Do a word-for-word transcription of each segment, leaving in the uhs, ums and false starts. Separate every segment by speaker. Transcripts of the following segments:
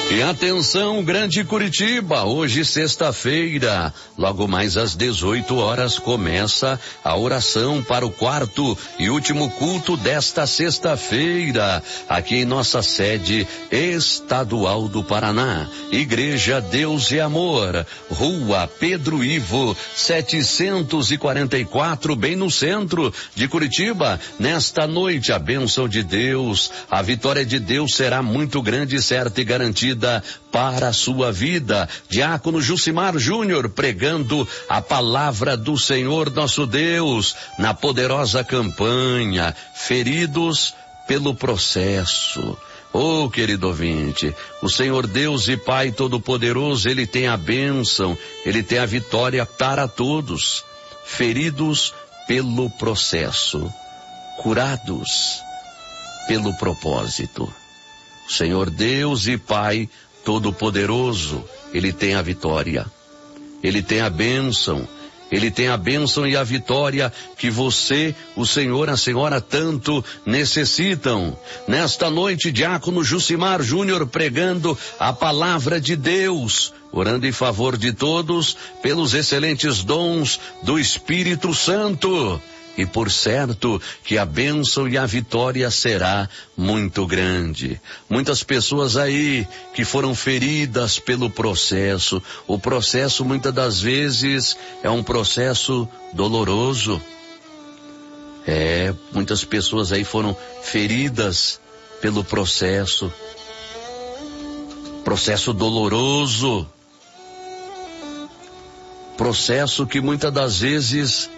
Speaker 1: E atenção, Grande Curitiba, hoje sexta-feira, logo mais às dezoito horas começa a oração para o quarto e último culto desta sexta-feira, aqui em nossa sede estadual do Paraná, Igreja Deus e Amor, Rua Pedro Ivo, setecentos e quarenta e quatro, bem no centro de Curitiba. Nesta noite, a bênção de Deus, a vitória de Deus será muito grande, certa e garantida para a sua vida. Diácono Jucimar Júnior pregando a palavra do Senhor nosso Deus na poderosa campanha Feridos pelo Processo. Oh, querido ouvinte, o Senhor Deus e Pai Todo-Poderoso, Ele tem a bênção, Ele tem a vitória para todos. Feridos pelo processo, curados pelo propósito. O Senhor Deus e Pai Todo-Poderoso, Ele tem a vitória, Ele tem a bênção, Ele tem a bênção e a vitória que você, o Senhor, a Senhora tanto necessitam. Nesta noite, Diácono Jucimar Júnior pregando a palavra de Deus, orando em favor de todos pelos excelentes dons do Espírito Santo. E por certo que a bênção e a vitória será muito grande. Muitas pessoas aí que foram feridas pelo processo. O processo muitas das vezes é um processo doloroso. É, muitas pessoas aí foram feridas pelo processo. Processo doloroso. Processo que muitas das vezes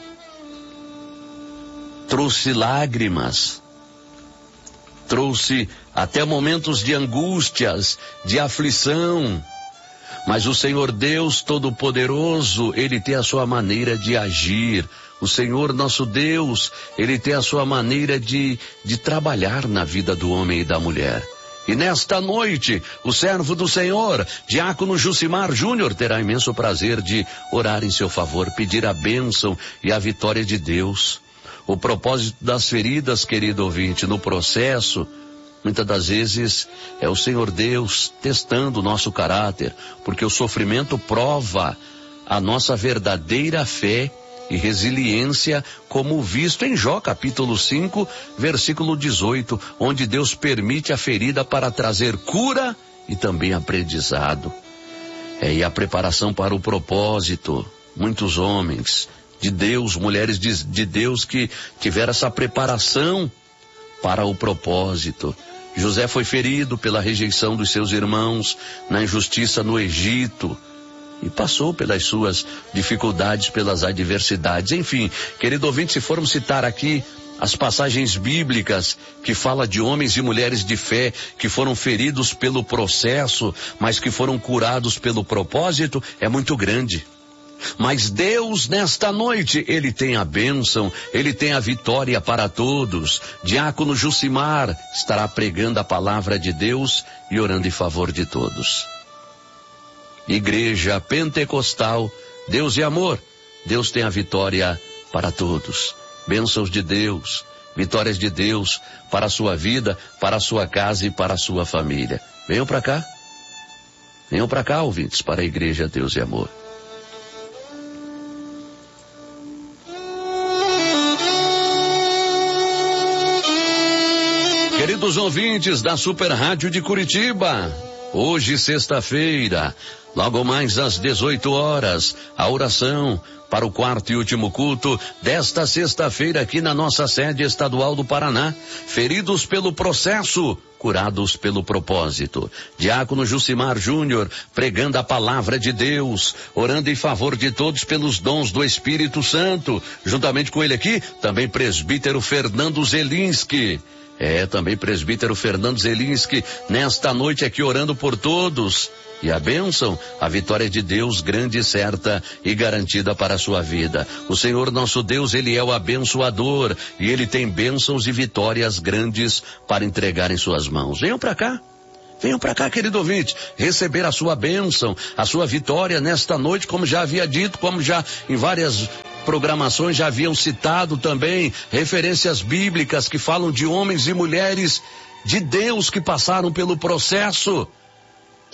Speaker 1: trouxe lágrimas, trouxe até momentos de angústias, de aflição, mas o Senhor Deus Todo-Poderoso, Ele tem a sua maneira de agir. O Senhor nosso Deus, Ele tem a sua maneira de, de trabalhar na vida do homem e da mulher. E nesta noite, o servo do Senhor, Diácono Jucimar Júnior, terá imenso prazer de orar em seu favor, pedir a bênção e a vitória de Deus. O propósito das feridas, querido ouvinte, no processo, muitas das vezes é o Senhor Deus testando o nosso caráter, porque o sofrimento prova a nossa verdadeira fé e resiliência, como visto em Jó capítulo cinco, versículo dezoito, onde Deus permite a ferida para trazer cura e também aprendizado. É, e a preparação para o propósito. Muitos homens de Deus, mulheres de, de Deus que tiveram essa preparação para o propósito. José foi ferido pela rejeição dos seus irmãos, na injustiça no Egito, e passou pelas suas dificuldades, pelas adversidades. Enfim, querido ouvinte, se formos citar aqui as passagens bíblicas que fala de homens e mulheres de fé que foram feridos pelo processo, mas que foram curados pelo propósito, é muito grande. Mas Deus, nesta noite, Ele tem a bênção, Ele tem a vitória para todos. Diácono Jucimar estará pregando a palavra de Deus e orando em favor de todos. Igreja Pentecostal, Deus e Amor, Deus tem a vitória para todos. Bênçãos de Deus, vitórias de Deus para a sua vida, para a sua casa e para a sua família. Venham para cá, venham para cá, ouvintes, para a Igreja Deus e Amor. Queridos ouvintes da Super Rádio de Curitiba, hoje sexta-feira, logo mais às dezoito horas, a oração para o quarto e último culto desta sexta-feira aqui na nossa sede estadual do Paraná. Feridos pelo processo, curados pelo propósito. Diácono Jucimar Júnior pregando a palavra de Deus, orando em favor de todos pelos dons do Espírito Santo. Juntamente com ele aqui, também presbítero Fernando Zelinski. É, também presbítero Fernando Zelinski, nesta noite aqui orando por todos. E a bênção, a vitória de Deus grande, certa e garantida para a sua vida. O Senhor nosso Deus, Ele é o abençoador e Ele tem bênçãos e vitórias grandes para entregar em suas mãos. Venham para cá. Venham para cá, querido ouvinte, receber a sua bênção, a sua vitória nesta noite, como já havia dito, como já em várias programações já haviam citado também referências bíblicas que falam de homens e mulheres de Deus que passaram pelo processo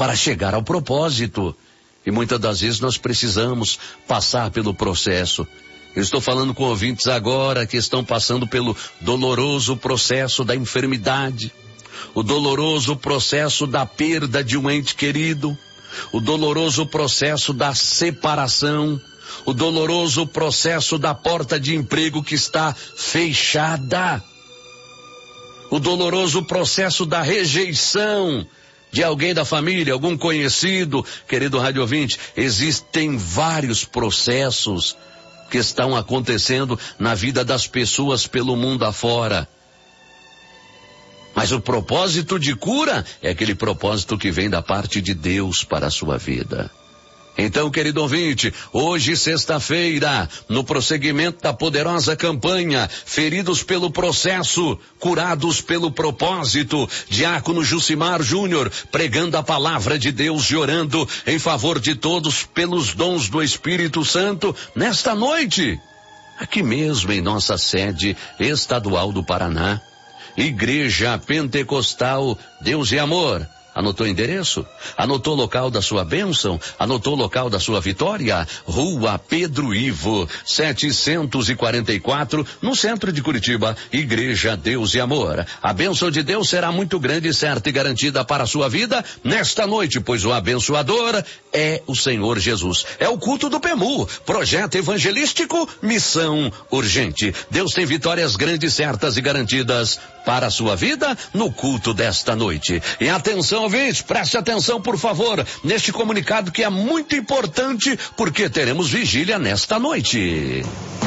Speaker 1: para chegar ao propósito. E muitas das vezes nós precisamos passar pelo processo. Eu estou falando com ouvintes agora que estão passando pelo doloroso processo da enfermidade, o doloroso processo da perda de um ente querido, o doloroso processo da separação, o doloroso processo da porta de emprego que está fechada, o doloroso processo da rejeição de alguém da família, algum conhecido. Querido rádio ouvinte, existem vários processos que estão acontecendo na vida das pessoas pelo mundo afora. Mas o propósito de cura é aquele propósito que vem da parte de Deus para a sua vida. Então, querido ouvinte, hoje, sexta-feira, no prosseguimento da poderosa campanha, feridos pelo processo, curados pelo propósito, Diácono Jucimar Júnior, pregando a palavra de Deus e orando em favor de todos pelos dons do Espírito Santo, nesta noite, aqui mesmo em nossa sede estadual do Paraná, Igreja Pentecostal Deus e Amor. Anotou o endereço? Anotou o local da sua bênção? Anotou o local da sua vitória? Rua Pedro Ivo, setecentos e quarenta e quatro, no centro de Curitiba, Igreja Deus e Amor. A bênção de Deus será muito grande, certa e garantida para a sua vida nesta noite, pois o abençoador é o Senhor Jesus. É o culto do P E M U, projeto evangelístico, missão urgente. Deus tem vitórias grandes, certas e garantidas para a sua vida no culto desta noite. E atenção, ouvintes, preste atenção, por favor, neste comunicado que é muito importante, porque teremos vigília nesta noite.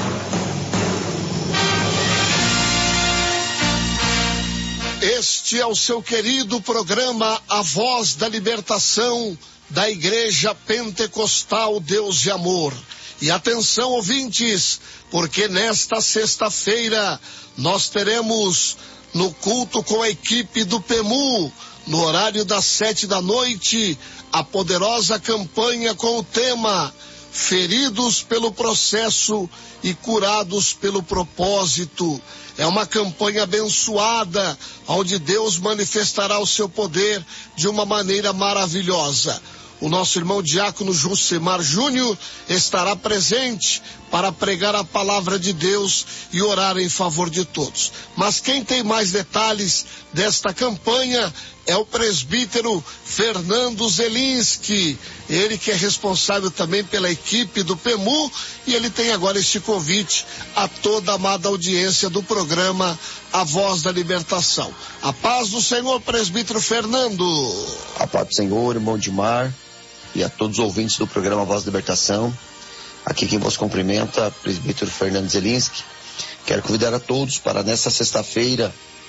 Speaker 2: Este é o seu querido programa A Voz da Libertação da Igreja Pentecostal Deus e Amor. E atenção, ouvintes, porque nesta sexta-feira nós teremos no culto com a equipe do P E M U, no horário das sete da noite, a poderosa campanha com o tema Feridos pelo Processo e Curados pelo Propósito. É uma campanha abençoada, onde Deus manifestará o seu poder de uma maneira maravilhosa. O nosso irmão Diácono Jucimar Júnior estará presente para pregar a palavra de Deus e orar em favor de todos. Mas quem tem mais detalhes desta campanha é o presbítero Fernando Zelinski, ele que é responsável também pela equipe do P E M U, e ele tem agora este convite a toda a amada audiência do programa A Voz da Libertação. A paz do Senhor, presbítero Fernando.
Speaker 3: A paz do Senhor, irmão Dimar, e a todos os ouvintes do programa A Voz da Libertação. Aqui quem vos cumprimenta, presbítero Fernando Zelinski. Quero convidar a todos para nesta sexta-feira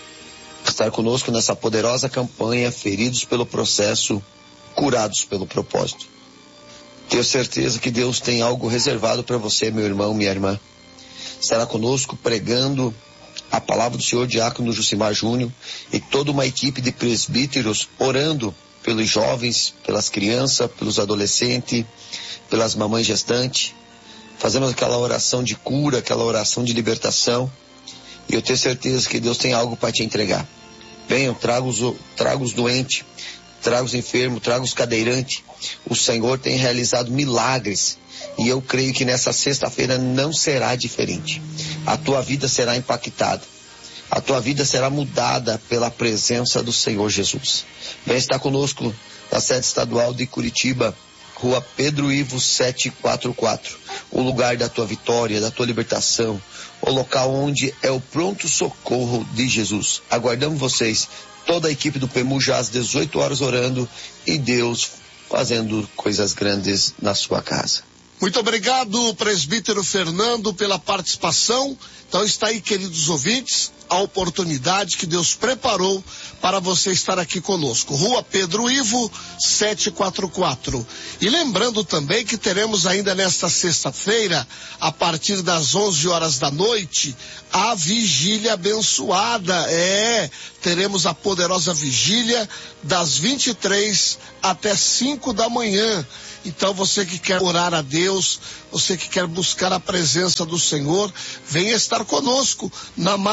Speaker 3: estar conosco nessa poderosa campanha Feridos pelo Processo, Curados pelo Propósito. Tenho certeza que Deus tem algo reservado para você, meu irmão, minha irmã. Estará conosco pregando a palavra do Senhor Diácono Jucimar Júnior e toda uma equipe de presbíteros orando pelos jovens, pelas crianças, pelos adolescentes, pelas mamães gestantes. Fazemos aquela oração de cura, aquela oração de libertação. E eu tenho certeza que Deus tem algo para te entregar. Venham, traga os, traga os doentes, traga os enfermos, traga os cadeirantes. O Senhor tem realizado milagres. E eu creio que nessa sexta-feira não será diferente. A tua vida será impactada. A tua vida será mudada pela presença do Senhor Jesus. Vem estar conosco na sede estadual de Curitiba, Rua Pedro Ivo setecentos e quarenta e quatro. O lugar da tua vitória, da tua libertação. O local onde é o pronto-socorro de Jesus. Aguardamos vocês, toda a equipe do P E M U já às dezoito horas orando e Deus fazendo coisas grandes na sua casa.
Speaker 2: Muito obrigado, presbítero Fernando, pela participação. Então está aí, queridos ouvintes, a oportunidade que Deus preparou para você estar aqui conosco. Rua Pedro Ivo, setecentos e quarenta e quatro. E lembrando também que teremos ainda nesta sexta-feira, a partir das onze horas da noite, a vigília abençoada. É, teremos a poderosa vigília das vinte e três até cinco da manhã. Então você que quer orar a Deus, você que quer buscar a presença do Senhor, venha estar conosco na madrugada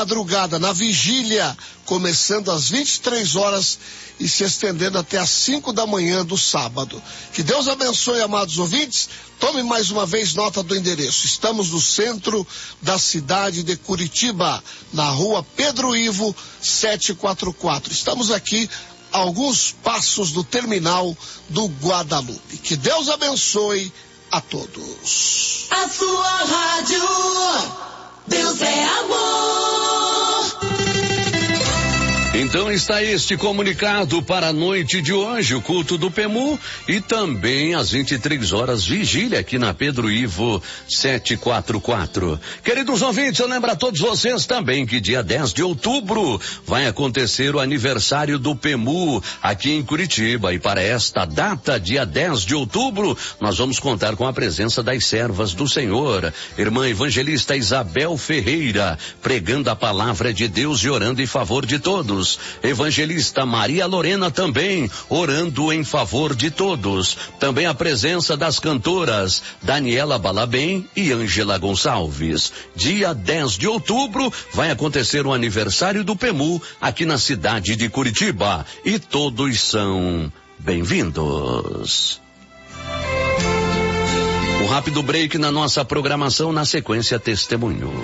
Speaker 2: madrugada, na vigília, começando às vinte e três horas e se estendendo até às cinco da manhã do sábado. Que Deus abençoe, amados ouvintes. Tome mais uma vez nota do endereço. Estamos no centro da cidade de Curitiba, na rua Pedro Ivo, setecentos e quarenta e quatro. Estamos aqui a alguns passos do terminal do Guadalupe. Que Deus abençoe a todos.
Speaker 4: A sua rádio, Deus é amor.
Speaker 1: Então está este comunicado para a noite de hoje, o culto do PEMU, e também às vinte e três horas, vigília aqui na Pedro Ivo setecentos e quarenta e quatro. Queridos ouvintes, eu lembro a todos vocês também que dia dez de outubro vai acontecer o aniversário do PEMU aqui em Curitiba, e para esta data, dia dez de outubro, nós vamos contar com a presença das servas do Senhor, irmã evangelista Isabel Ferreira, pregando a palavra de Deus e orando em favor de todos. Evangelista Maria Lorena também, orando em favor de todos. Também a presença das cantoras Daniela Balabem e Ângela Gonçalves. Dia dez de outubro vai acontecer o aniversário do PEMU aqui na cidade de Curitiba. E todos são bem-vindos. Um rápido break na nossa programação, na sequência testemunho.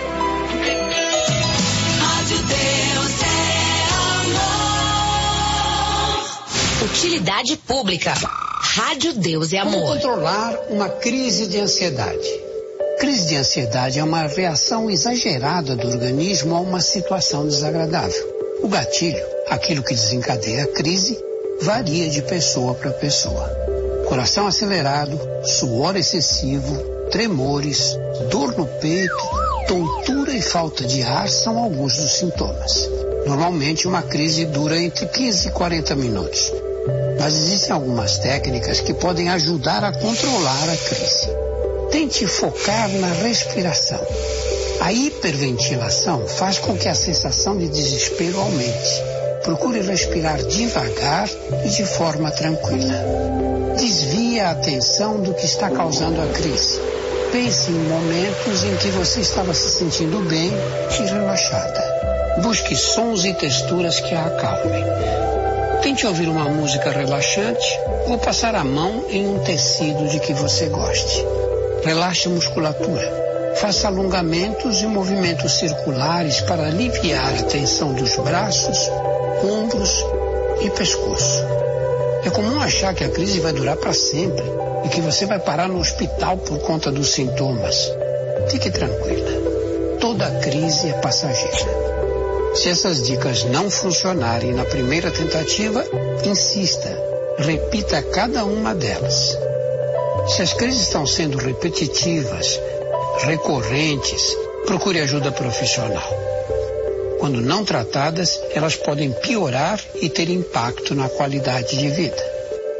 Speaker 5: Utilidade pública. Rádio Deus é Amor.
Speaker 6: Como controlar uma crise de ansiedade? Crise de ansiedade é uma reação exagerada do organismo a uma situação desagradável. O gatilho, aquilo que desencadeia a crise, varia de pessoa para pessoa. Coração acelerado, suor excessivo, tremores, dor no peito, tontura e falta de ar são alguns dos sintomas. Normalmente uma crise dura entre quinze e quarenta minutos. Mas existem algumas técnicas que podem ajudar a controlar a crise. Tente focar na respiração. A hiperventilação faz com que a sensação de desespero aumente. Procure respirar devagar e de forma tranquila. Desvie a atenção do que está causando a crise. Pense em momentos em que você estava se sentindo bem e relaxada. Busque sons e texturas que a acalmem. Tente ouvir uma música relaxante ou passar a mão em um tecido de que você goste. Relaxe a musculatura. Faça alongamentos e movimentos circulares para aliviar a tensão dos braços, ombros e pescoço. É comum achar que a crise vai durar para sempre e que você vai parar no hospital por conta dos sintomas. Fique tranquila. Toda crise é passageira. Se essas dicas não funcionarem na primeira tentativa, insista, repita cada uma delas. Se as crises estão sendo repetitivas, recorrentes, procure ajuda profissional. Quando não tratadas, elas podem piorar e ter impacto na qualidade de vida.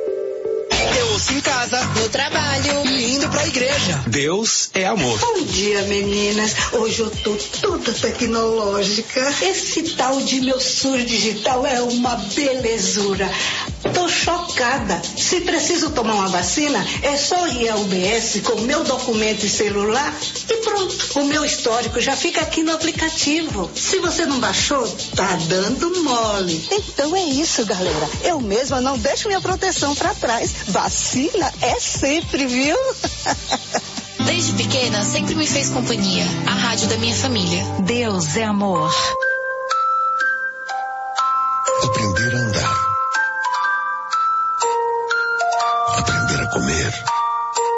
Speaker 7: Em casa,
Speaker 5: no trabalho
Speaker 7: e indo pra igreja. Deus é amor.
Speaker 8: Bom dia, meninas. Hoje eu tô toda tecnológica. Esse tal de meu SUS digital é uma belezura. Tô chocada. Se preciso tomar uma vacina, é só ir ao U B S com meu documento e celular e pronto. O meu histórico já fica aqui no aplicativo. Se você não baixou, tá dando mole. Então é isso, galera. Eu mesma não deixo minha proteção pra trás. Vacina é sempre, viu?
Speaker 5: Desde pequena, sempre me fez companhia. A rádio da minha família.
Speaker 4: Deus é amor.